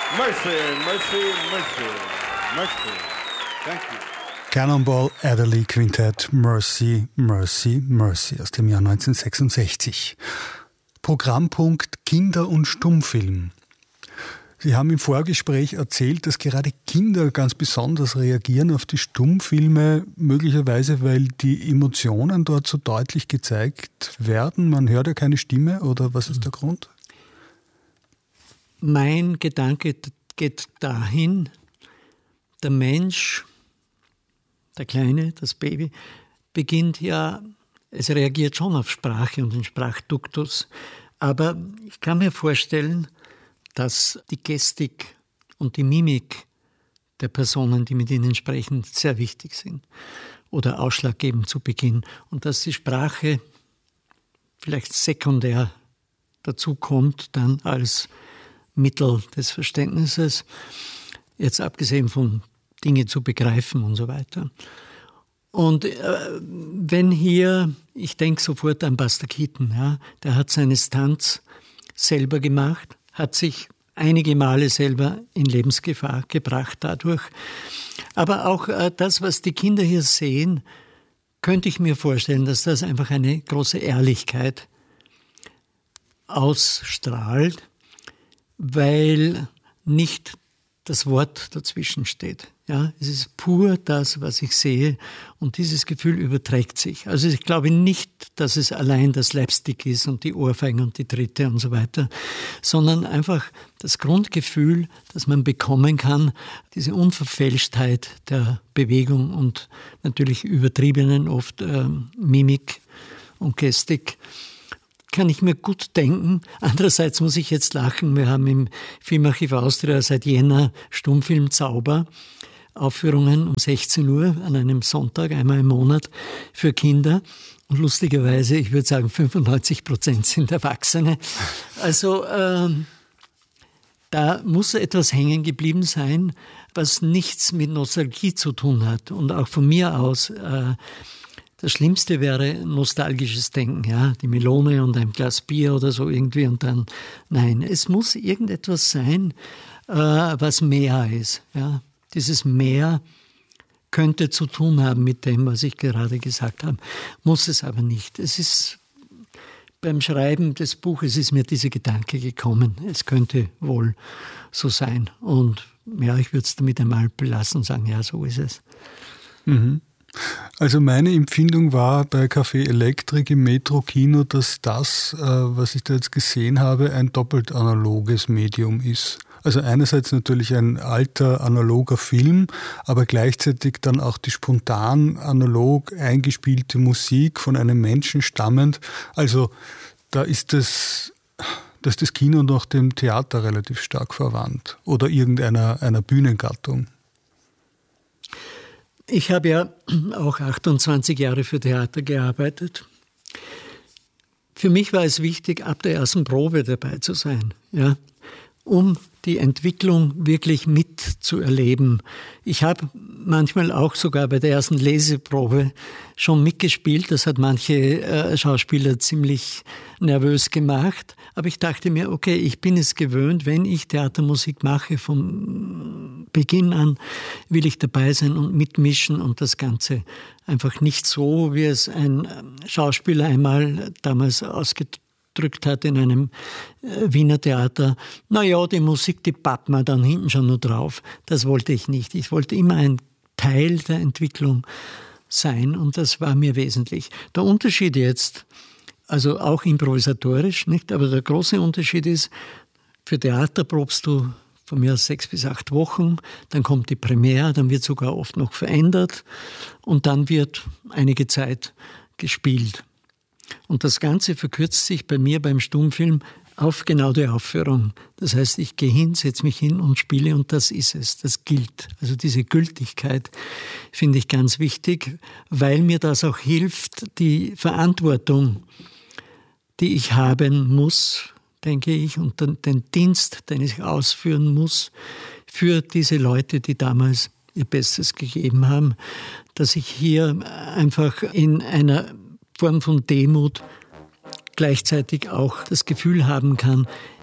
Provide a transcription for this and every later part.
Mercy, mercy, mercy, mercy. Thank you. Cannonball Adderley Quintett, Mercy, Mercy, Mercy aus dem Jahr 1966. Programmpunkt Kinder- und Stummfilm. Sie haben im Vorgespräch erzählt, dass gerade Kinder ganz besonders reagieren auf die Stummfilme, möglicherweise weil die Emotionen dort so deutlich gezeigt werden. Man hört ja keine Stimme, oder was ist der Grund? Mein Gedanke geht dahin, der Mensch, der Kleine, das Baby, beginnt ja, es reagiert schon auf Sprache und den Sprachduktus, aber ich kann mir vorstellen, dass die Gestik und die Mimik der Personen, die mit ihnen sprechen, sehr wichtig sind oder ausschlaggebend zu Beginn und dass die Sprache vielleicht sekundär dazu kommt, dann als Mittel des Verständnisses, jetzt abgesehen von Dinge zu begreifen und so weiter. Und wenn hier, ich denke sofort an Buster Keaton, ja, der hat seine Stunts selber gemacht, hat sich einige Male selber in Lebensgefahr gebracht dadurch. Aber auch das, was die Kinder hier sehen, könnte ich mir vorstellen, dass das einfach eine große Ehrlichkeit ausstrahlt, weil nicht das Wort dazwischen steht. Ja, es ist pur das, was ich sehe, und dieses Gefühl überträgt sich. Also ich glaube nicht, dass es allein das Slapstick ist und die Ohrfeigen und die Tritte und so weiter, sondern einfach das Grundgefühl, das man bekommen kann, diese Unverfälschtheit der Bewegung und natürlich übertriebenen oft Mimik und Gestik, kann ich mir gut denken. Andererseits muss ich jetzt lachen. Wir haben im Filmarchiv Austria seit Jänner Stummfilm Zauber, Aufführungen um 16 Uhr an einem Sonntag, einmal im Monat für Kinder. Und lustigerweise, ich würde sagen, 95% sind Erwachsene. Also da muss etwas hängen geblieben sein, was nichts mit Nostalgie zu tun hat. Und auch von mir aus, das Schlimmste wäre nostalgisches Denken, ja, die Melone und ein Glas Bier oder so irgendwie und dann, nein, es muss irgendetwas sein, was mehr ist, ja. Dieses Mehr könnte zu tun haben mit dem, was ich gerade gesagt habe, muss es aber nicht. Es ist beim Schreiben des Buches ist mir dieser Gedanke gekommen, es könnte wohl so sein und ja, ich würde es damit einmal belassen und sagen, ja, so ist es. Mhm. Also meine Empfindung war bei Café Elektrik im Metro-Kino, dass das, was ich da jetzt gesehen habe, ein doppelt analoges Medium ist. Also einerseits natürlich ein alter analoger Film, aber gleichzeitig dann auch die spontan analog eingespielte Musik von einem Menschen stammend. Also da ist das Kino noch dem Theater relativ stark verwandt oder einer Bühnengattung. Ich habe ja auch 28 Jahre für Theater gearbeitet. Für mich war es wichtig, ab der ersten Probe dabei zu sein, ja, um die Entwicklung wirklich mitzuerleben. Ich habe manchmal auch sogar bei der ersten Leseprobe schon mitgespielt. Das hat manche Schauspieler ziemlich nervös gemacht. Aber ich dachte mir, okay, ich bin es gewöhnt, wenn ich Theatermusik mache, vom Beginn an will ich dabei sein und mitmischen und das Ganze einfach nicht so, wie es ein Schauspieler einmal damals ausgedrückt hat in einem Wiener Theater. Naja, die Musik, die pappt man dann hinten schon nur drauf. Das wollte ich nicht. Ich wollte immer ein Teil der Entwicklung sein und das war mir wesentlich. Der Unterschied jetzt, also auch improvisatorisch, nicht? Aber der große Unterschied ist, für Theater probst du von mir aus 6 bis 8 Wochen, dann kommt die Premiere, dann wird sogar oft noch verändert und dann wird einige Zeit gespielt. Und das Ganze verkürzt sich bei mir beim Stummfilm auf genau die Aufführung. Das heißt, ich gehe hin, setze mich hin und spiele und das ist es, das gilt. Also diese Gültigkeit finde ich ganz wichtig, weil mir das auch hilft, die Verantwortung, die ich haben muss, denke ich, und den Dienst, den ich ausführen muss für diese Leute, die damals ihr Bestes gegeben haben, dass ich hier einfach in einer Form von Demut gleichzeitig auch das Gefühl haben kann,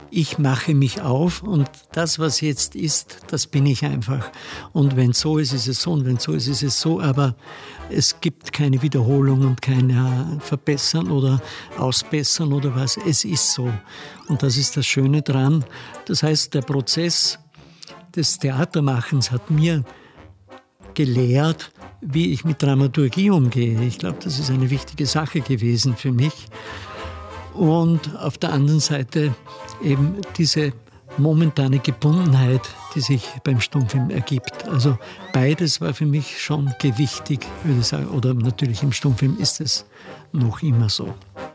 ich mache mich auf und das, was jetzt ist, das bin ich einfach. Und wenn es so ist, ist es so und wenn es so ist, ist es so. Aber es gibt keine Wiederholung und kein Verbessern oder Ausbessern oder was. Es ist so. Und das ist das Schöne dran. Das heißt, der Prozess des Theatermachens hat mir gelehrt, wie ich mit Dramaturgie umgehe. Ich glaube, das ist eine wichtige Sache gewesen für mich. Und auf der anderen Seite eben diese momentane Gebundenheit, die sich beim Stummfilm ergibt. Also beides war für mich schon gewichtig, würde ich sagen. Oder natürlich im Stummfilm ist es noch immer so.